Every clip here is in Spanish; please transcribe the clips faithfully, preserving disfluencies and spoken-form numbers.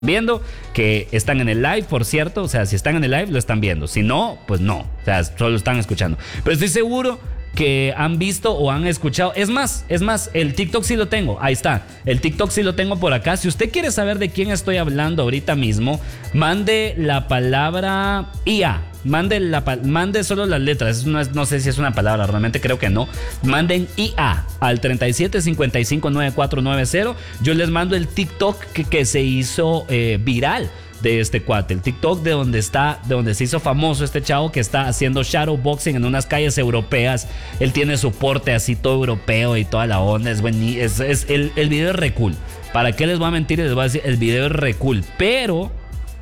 viendo, que están en el live, por cierto. O sea, si están en el live, lo están viendo. Si no, pues no. O sea, solo están escuchando. Pero estoy seguro que han visto o han escuchado. Es más, es más, el TikTok sí lo tengo. Ahí está. El TikTok sí lo tengo por acá. Si usted quiere saber de quién estoy hablando ahorita mismo, mande la palabra I A. Mande, la, mande solo las letras. No, es, no sé si es una palabra, realmente creo que no. Manden I A al treinta y siete cincuenta y cinco noventa y cuatro noventa. Yo les mando el TikTok que, que se hizo eh, viral de este cuate, el TikTok de donde está, de donde se hizo famoso este chavo que está haciendo shadowboxing en unas calles europeas. Él tiene su porte así todo europeo y toda la onda. Es buen, es, es el, el video es re cool. ¿Para qué les voy a mentir? Les voy a decir, el video es re cool, pero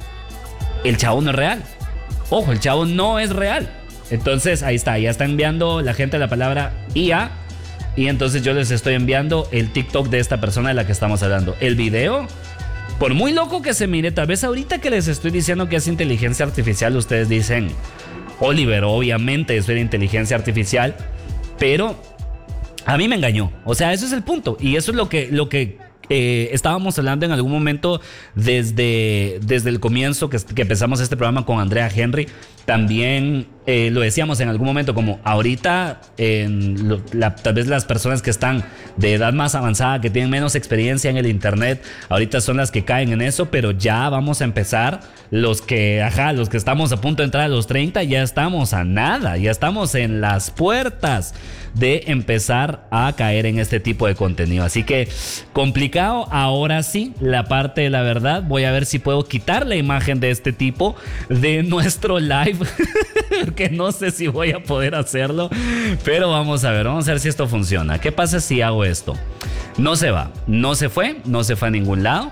el chavo no es real. Ojo, el chavo no es real. Entonces ahí está, ya está enviando la gente la palabra I A. Y entonces yo les estoy enviando el TikTok de esta persona de la que estamos hablando. El video, por muy loco que se mire, tal vez ahorita que les estoy diciendo que es inteligencia artificial, ustedes dicen, Oliver, obviamente eso era inteligencia artificial. Pero a mí me engañó. O sea, eso es el punto. Y eso es lo que... Lo que Eh, estábamos hablando en algún momento desde, desde el comienzo que, que empezamos este programa con Andrea Henry. También eh, lo decíamos en algún momento, como ahorita en lo, la, tal vez las personas que están de edad más avanzada, que tienen menos experiencia en el internet, ahorita son las que caen en eso, pero ya vamos a empezar los que, ajá, los que estamos a punto de entrar a los treinta, ya estamos a nada, ya estamos en las puertas de empezar a caer en este tipo de contenido. Así que complicado. Ahora sí, la parte de la verdad, voy a ver si puedo quitar la imagen de este tipo de nuestro live, porque no sé si voy a poder hacerlo, pero vamos a ver, vamos a ver si esto funciona. ¿Qué pasa si hago esto? No se va, no se fue, no se fue a ningún lado.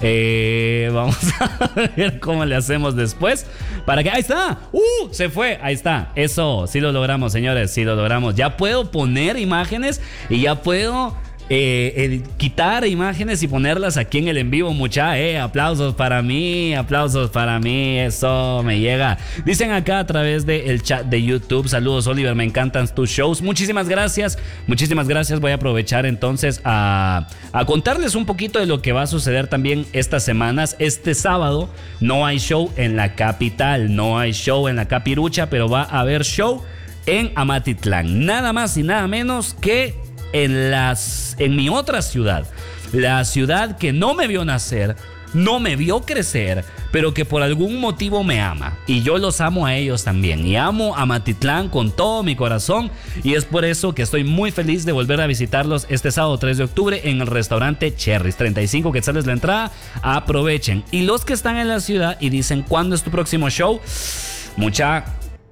Eh, vamos a ver cómo le hacemos después para que... ¡Ahí está! ¡Uh! Se fue, ahí está. Eso, sí lo logramos, señores, sí lo logramos. Ya puedo poner imágenes y ya puedo... Eh, eh, quitar imágenes y ponerlas aquí en el en vivo, mucha, eh, aplausos para mí, aplausos para mí, eso me llega. Dicen acá a través del chat de YouTube, saludos Oliver, me encantan tus shows, muchísimas gracias, muchísimas gracias. Voy a aprovechar entonces a, a contarles un poquito de lo que va a suceder también estas semanas. Este sábado no hay show en la capital, no hay show en la Capirucha, pero va a haber show en Amatitlán, nada más y nada menos que En, las, en mi otra ciudad, la ciudad que no me vio nacer, no me vio crecer, pero que por algún motivo me ama. Y yo los amo a ellos también. Y amo a Amatitlán con todo mi corazón. Y es por eso que estoy muy feliz de volver a visitarlos este sábado tres de octubre en el restaurante Cherries. treinta y cinco quetzales la entrada. Aprovechen. Y los que están en la ciudad y dicen, ¿cuándo es tu próximo show? Mucha...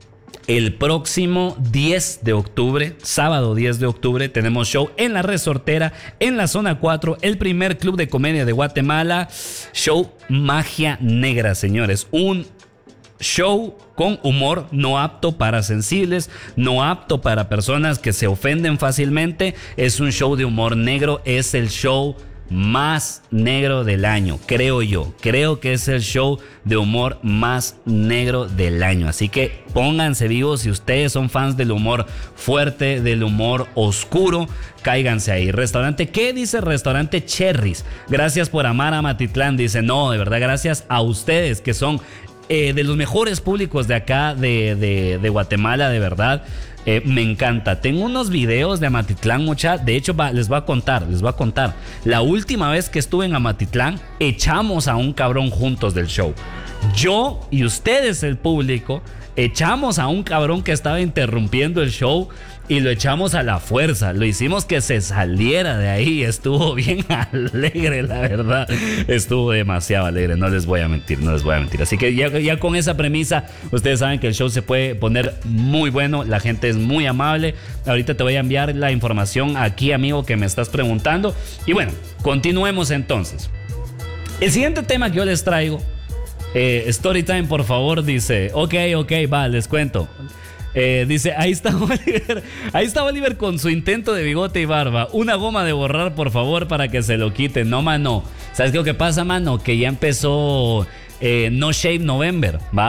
El próximo diez de octubre, sábado diez de octubre, tenemos show en La Resortera, en la zona cuatro, el primer club de comedia de Guatemala. Show Magia Negra, señores. Un show con humor no apto para sensibles, no apto para personas que se ofenden fácilmente. Es un show de humor negro, es el show más negro del año, creo yo. Creo que es el show de humor más negro del año. Así que pónganse vivos si ustedes son fans del humor fuerte, del humor oscuro. Cáiganse ahí. Restaurante, ¿qué dice? Restaurante Cherries. Gracias por amar a Amatitlán. Dice, no, de verdad, gracias a ustedes que son eh, de los mejores públicos de acá, de, de, de Guatemala, de verdad. Eh, me encanta. Tengo unos videos de Amatitlán, mucha. De hecho, va, les voy a contar, les voy a contar. La última vez que estuve en Amatitlán, echamos a un cabrón juntos del show. Yo y ustedes, el público, echamos a un cabrón que estaba interrumpiendo el show y lo echamos a la fuerza. Lo hicimos que se saliera de ahí. Estuvo bien alegre, la verdad. Estuvo demasiado alegre, no les voy a mentir, no les voy a mentir. Así que ya, ya con esa premisa, ustedes saben que el show se puede poner muy bueno. La gente es muy amable. Ahorita te voy a enviar la información aquí, amigo, que me estás preguntando. Y bueno, continuemos entonces. El siguiente tema que yo les traigo, eh, Storytime, por favor, dice, ok, ok, va, les cuento. Eh, dice, ahí está Oliver, ahí está Oliver con su intento de bigote y barba. Una goma de borrar, por favor, para que se lo quiten. No, mano. ¿Sabes qué es lo que pasa, mano? Que ya empezó eh, No Shave November, ¿va?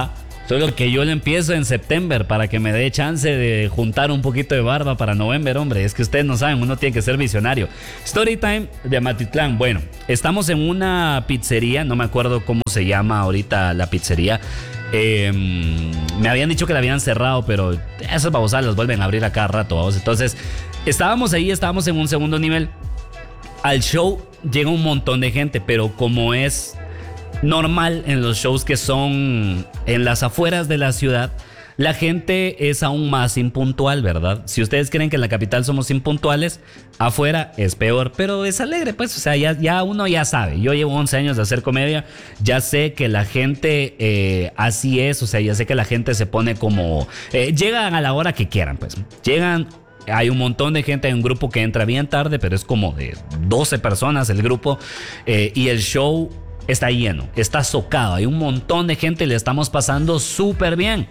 Solo que yo le empiezo en septiembre para que me dé chance de juntar un poquito de barba para noviembre, hombre. Es que ustedes no saben, uno tiene que ser visionario. Storytime de Amatitlán. Bueno, estamos en una pizzería, no me acuerdo cómo se llama ahorita la pizzería. Eh, me habían dicho que la habían cerrado, pero esas babosadas las vuelven a abrir a cada rato, vamos. Entonces, estábamos ahí, estábamos en un segundo nivel. Al show llega un montón de gente, pero como es normal en los shows que son en las afueras de la ciudad, la gente es aún más impuntual, ¿verdad? Si ustedes creen que en la capital somos impuntuales, afuera es peor, pero es alegre, pues, o sea, ya, ya uno ya sabe. Yo llevo once años de hacer comedia, ya sé que la gente eh, así es, o sea, ya sé que la gente se pone como... Eh, llegan a la hora que quieran, pues, llegan... Hay un montón de gente, hay un grupo que entra bien tarde, pero es como de doce personas el grupo, eh, y el show está lleno, está socado, hay un montón de gente y le estamos pasando súper bien.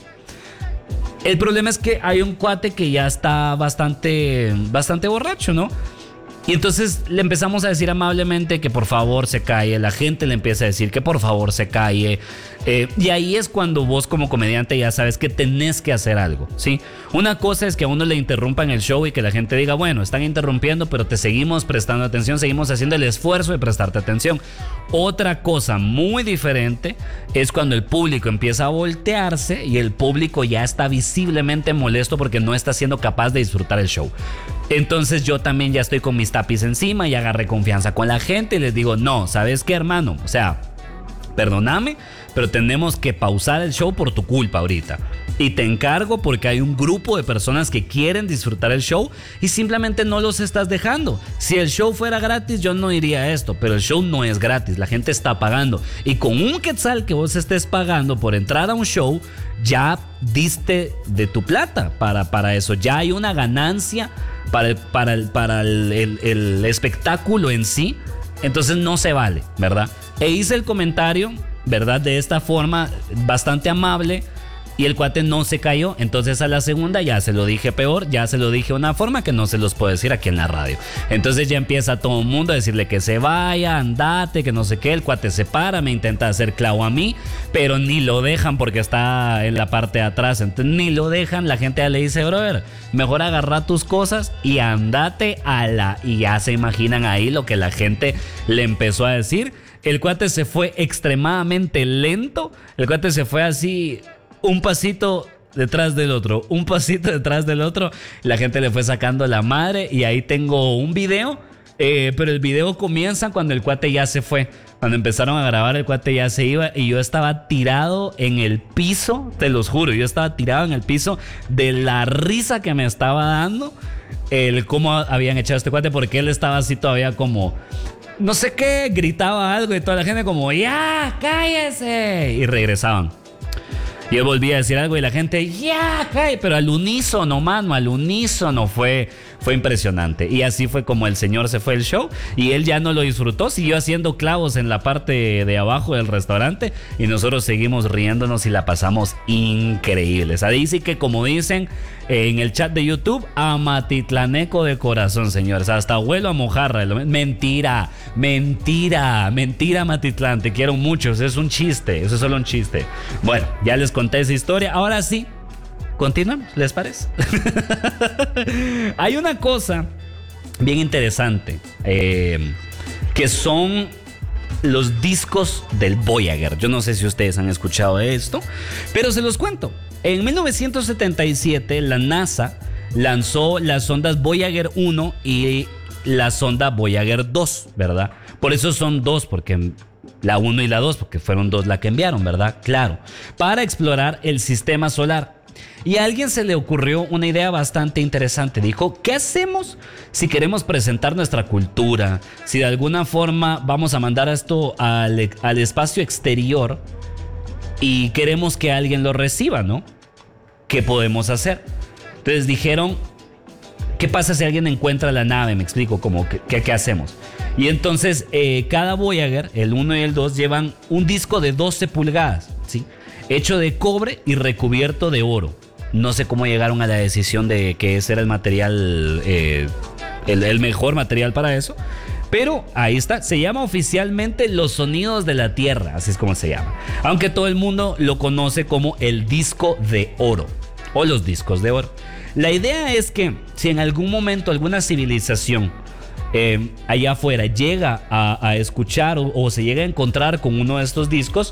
El problema es que hay un cuate que ya está bastante, bastante borracho, ¿no? Y entonces le empezamos a decir amablemente que por favor se calle. La gente le empieza a decir que por favor se calle. Eh, y ahí es cuando vos como comediante ya sabes que tenés que hacer algo, ¿sí? Una cosa es que a uno le interrumpan el show y que la gente diga, bueno, están interrumpiendo, pero te seguimos prestando atención, seguimos haciendo el esfuerzo de prestarte atención. Otra cosa muy diferente es cuando el público empieza a voltearse y el público ya está visiblemente molesto porque no está siendo capaz de disfrutar el show. Entonces yo también ya estoy con mis tapis encima y agarré confianza con la gente y les digo, no, ¿sabes qué, hermano? O sea, perdóname, pero tenemos que pausar el show por tu culpa ahorita. Y te encargo porque hay un grupo de personas que quieren disfrutar el show y simplemente no los estás dejando. Si el show fuera gratis, yo no diría esto, pero el show no es gratis, la gente está pagando. Y con un quetzal que vos estés pagando por entrar a un show, ya diste de tu plata para, para eso. Ya hay una ganancia para, el, para, el, para el, el, el espectáculo en sí. Entonces no se vale, ¿verdad? E hice el comentario, ¿verdad? De esta forma bastante amable y el cuate no se cayó. Entonces a la segunda ya se lo dije peor, ya se lo dije de una forma que no se los puedo decir aquí en la radio. Entonces ya empieza todo el mundo a decirle que se vaya, andate, que no sé qué. El cuate se para, me intenta hacer clavo a mí, pero ni lo dejan porque está en la parte de atrás. Entonces ni lo dejan, la gente ya le dice, brother, mejor agarra tus cosas y andate a la... Y ya se imaginan ahí lo que la gente le empezó a decir. El cuate se fue extremadamente lento, el cuate se fue así... un pasito detrás del otro, un pasito detrás del otro. La gente le fue sacando la madre y ahí tengo un video, eh, pero el video comienza cuando el cuate ya se fue. Cuando empezaron a grabar, el cuate ya se iba y yo estaba tirado en el piso, te los juro, yo estaba tirado en el piso de la risa que me estaba dando, el cómo habían echado a este cuate, porque él estaba así todavía como... no sé qué, gritaba algo y toda la gente como, ¡ya, cállese! Y regresaban. Yo volví a decir algo y la gente, ya, cae, pero al unísono, mano, al unísono fue, fue impresionante. Y así fue como el señor se fue el show y él ya no lo disfrutó, siguió haciendo clavos en la parte de abajo del restaurante y nosotros seguimos riéndonos y la pasamos increíbles. Ahí sí que, como dicen en el chat de YouTube, amatitlaneco de corazón, señores, hasta vuelo a mojarra. Mentira, mentira, mentira, Amatitlán, te quiero mucho, eso es un chiste, eso es solo un chiste. Bueno, ya les conté esa historia, ahora sí, continuamos, ¿les parece? Hay una cosa bien interesante, eh, que son los discos del Voyager. Yo no sé si ustedes han escuchado de esto, pero se los cuento. En mil novecientos setenta y siete la NASA lanzó las sondas Voyager uno y la sonda Voyager dos, ¿verdad? Por eso son dos, porque la uno y la dos, porque fueron dos las que enviaron, ¿verdad? Claro, para explorar el sistema solar. Y a alguien se le ocurrió una idea bastante interesante. Dijo, ¿qué hacemos si queremos presentar nuestra cultura? Si de alguna forma vamos a mandar esto al, al espacio exterior y queremos que alguien lo reciba, ¿no? ¿Qué podemos hacer? Entonces dijeron, ¿qué pasa si alguien encuentra la nave? Me explico, como, ¿qué, qué hacemos? Y entonces eh, cada Voyager, el uno y el dos, llevan un disco de doce pulgadas, ¿sí? Hecho de cobre y recubierto de oro. No sé cómo llegaron a la decisión de que ese era el material, eh, el, el mejor material para eso, Pero ahí está, se llama oficialmente Los Sonidos de la Tierra, así es como se llama. Aunque todo el mundo lo conoce como el disco de oro o los discos de oro. La idea es que si en algún momento alguna civilización eh, allá afuera llega a, a escuchar o, o se llega a encontrar con uno de estos discos,